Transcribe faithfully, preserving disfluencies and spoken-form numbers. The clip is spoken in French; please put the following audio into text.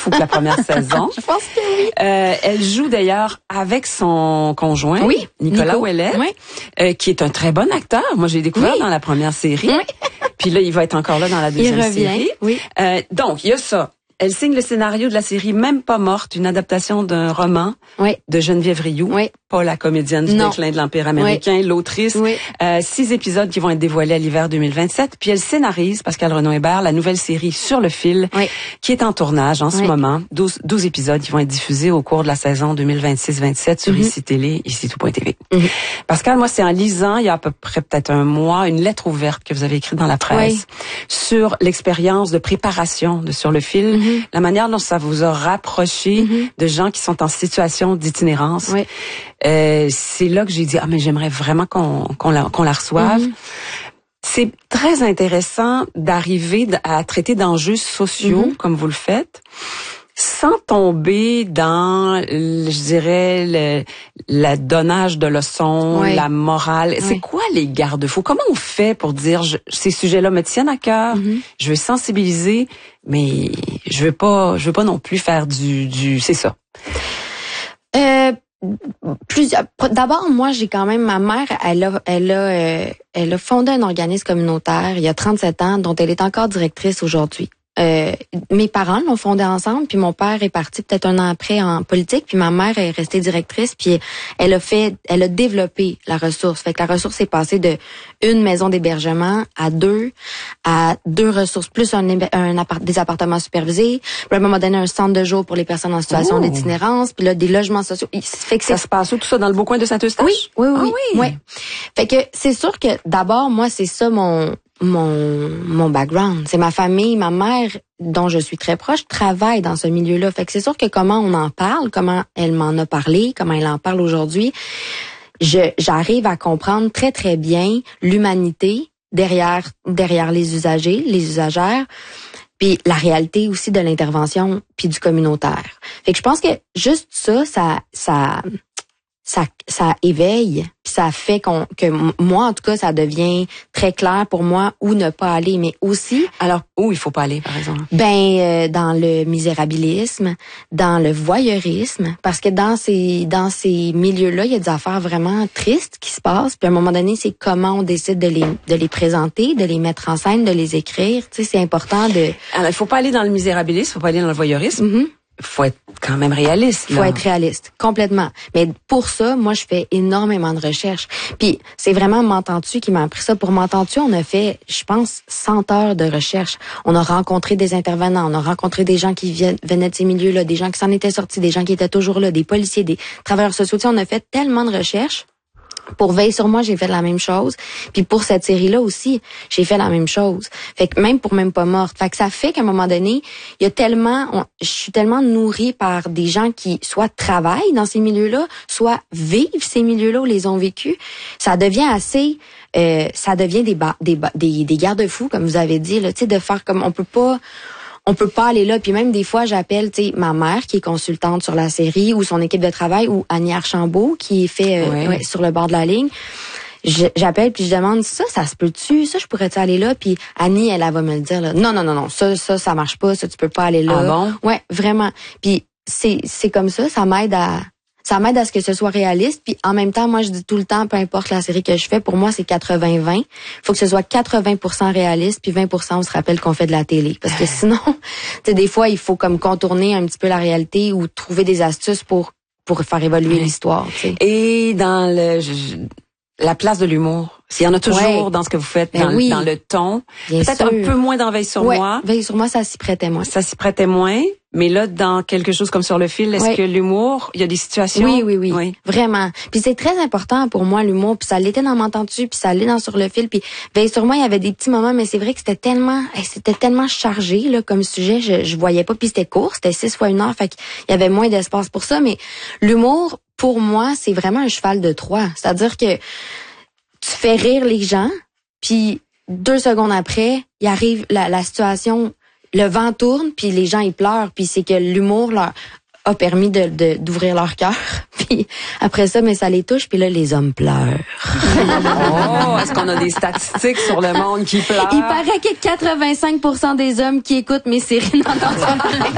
fou que la première saison. Je pense que oui. Euh, elle joue d'ailleurs avec son conjoint, oui, Nicolas Nico. Ouellet, Oui. euh, qui est un très bon acteur. Moi, j'ai découvert Oui. dans la première série. Oui. Puis là, il va être encore là dans la deuxième il revient, série. Oui. Euh, donc, il y a ça. Elle signe le scénario de la série Même pas morte, une adaptation d'un roman oui. de Geneviève Rioux, oui. pas la comédienne du non. déclin de l'Empire américain, oui. l'autrice. Oui. Euh, six épisodes qui vont être dévoilés à l'hiver deux mille vingt-sept. Puis elle scénarise, Pascal Renaud-Hébert, la nouvelle série Sur le fil, oui. qui est en tournage en ce oui. moment. douze, douze épisodes qui vont être diffusés au cours de la saison deux mille vingt-six vingt-sept sur mm-hmm. ici Télé, ici tout point T V. Mm-hmm. Pascal, moi, c'est en lisant, il y a à peu près peut-être un mois, une lettre ouverte que vous avez écrite dans la presse oui. sur l'expérience de préparation de Sur le fil, mm-hmm. la manière dont ça vous a rapproché mm-hmm. de gens qui sont en situation d'itinérance. Oui. Euh, c'est là que j'ai dit, ah, mais j'aimerais vraiment qu'on, qu'on la, qu'on la reçoive. Mm-hmm. C'est très intéressant d'arriver à traiter d'enjeux sociaux, mm-hmm. comme vous le faites, sans tomber dans, je dirais, le, le donnage de leçons, oui. la morale. Oui. C'est quoi les garde-fous? Comment on fait pour dire, je, ces sujets-là me tiennent à cœur, mm-hmm. je veux sensibiliser, mais je veux pas, je veux pas non plus faire du, du, c'est ça. Euh, Plusieurs. D'abord, moi, j'ai quand même ma mère. Elle a, elle a, euh, elle a fondé un organisme communautaire il y a trente-sept ans, dont elle est encore directrice aujourd'hui. Euh, mes parents l'ont fondé ensemble, puis mon père est parti peut-être un an après en politique, puis ma mère est restée directrice, puis elle a fait, elle a développé la ressource. Fait que la ressource est passée de une maison d'hébergement à deux, à deux ressources plus un, un appart, des appartements supervisés. Puis à un moment donné, un centre de jour pour les personnes en situation oh. d'itinérance, puis là des logements sociaux. Fait que ça se passe où tout ça dans le beau coin de Saint-Eustache? Oui, oui, oui, ah, oui. oui. Fait que c'est sûr que d'abord moi c'est ça mon mon mon background, c'est ma famille, ma mère dont je suis très proche travaille dans ce milieu-là. Fait que c'est sûr que comment on en parle, comment elle m'en a parlé, comment elle en parle aujourd'hui, je j'arrive à comprendre très très bien l'humanité derrière derrière les usagers, les usagères, puis la réalité aussi de l'intervention puis du communautaire. Fait que je pense que juste ça ça ça ça ça éveille, puis ça fait qu'on que moi en tout cas ça devient très clair pour moi où ne pas aller, mais aussi alors où il faut pas aller par exemple. Ben euh, dans le misérabilisme, dans le voyeurisme, parce que dans ces dans ces milieux-là, il y a des affaires vraiment tristes qui se passent, puis à un moment donné, c'est comment on décide de les de les présenter, de les mettre en scène, de les écrire, tu sais, c'est important de alors il faut pas aller dans le misérabilisme, il faut pas aller dans le voyeurisme. Mm-hmm. Faut être quand même réaliste. Il faut être réaliste, complètement. Mais pour ça, moi, je fais énormément de recherches. Puis c'est vraiment M'entends-tu qui m'a appris ça. Pour M'entends-tu, on a fait, je pense, cent heures de recherche. On a rencontré des intervenants, on a rencontré des gens qui viennent, venaient de ces milieux-là, des gens qui s'en étaient sortis, des gens qui étaient toujours là, des policiers, des travailleurs sociaux. Tu sais, on a fait tellement de recherches. Pour Veille sur moi, j'ai fait la même chose. Puis pour cette série-là aussi, j'ai fait la même chose. Fait que même pour Même pas morte. Fait que ça fait qu'à un moment donné, il y a tellement, on, je suis tellement nourrie par des gens qui soit travaillent dans ces milieux-là, soit vivent ces milieux-là ou les ont vécus. Ça devient assez, euh, ça devient des ba- des, ba- des des garde-fous, comme vous avez dit, là, tu sais, de faire comme on peut pas. On peut pas aller là, puis même des fois j'appelle, tu sais, ma mère qui est consultante sur la série ou son équipe de travail ou Annie Archambault qui est fait euh, ouais. Ouais, sur le bord de la ligne. Je, j'appelle puis je demande ça, ça se peut-tu, ça je pourrais-tu aller là, puis Annie elle, elle va me le dire là. Non non non non, ça ça ça marche pas, ça tu peux pas aller là. Ah bon? Ouais, vraiment. Puis c'est c'est comme ça, ça m'aide à ça m'aide à ce que ce soit réaliste, puis en même temps, moi, je dis tout le temps, peu importe la série que je fais, pour moi, c'est quatre-vingts vingt. Il faut que ce soit quatre-vingts pour cent réaliste, puis vingt pour cent on se rappelle qu'on fait de la télé. Parce que sinon, tu sais, des fois, il faut comme contourner un petit peu la réalité ou trouver des astuces pour pour faire évoluer ouais. l'histoire, tu sais. Et dans le... Je, la place de l'humour. S'il y en a toujours ouais. dans ce que vous faites, ben dans, oui. dans le ton. Bien Peut-être sûr. Un peu moins dans Veille sur ouais. moi. Veille sur moi, ça s'y prêtait moins. Ça s'y prêtait moins. Mais là, dans quelque chose comme Sur le fil, est-ce ouais. que l'humour, il y a des situations? Oui, oui, oui, oui. Vraiment. Puis c'est très important pour moi, l'humour. Puis ça l'était dans M'entends-tu, puis ça l'est dans Sur le fil. Puis Veille sur moi, il y avait des petits moments, mais c'est vrai que c'était tellement, c'était tellement chargé là comme sujet, je, je voyais pas. Puis c'était court, c'était six fois une heure, fait qu'il y avait moins d'espace pour ça. Mais l'humour, pour moi, c'est vraiment un cheval de Troie. C'est-à-dire que tu fais rire les gens, puis deux secondes après, il arrive la, la situation, le vent tourne, puis les gens ils pleurent, puis c'est que l'humour leur a permis de, de d'ouvrir leur cœur. Puis après ça, mais ça les touche, puis là les hommes pleurent. Oh, est-ce qu'on a des statistiques sur le monde qui pleure? Il paraît que quatre-vingt-cinq pour cent des hommes qui écoutent mes séries n'entendent pas.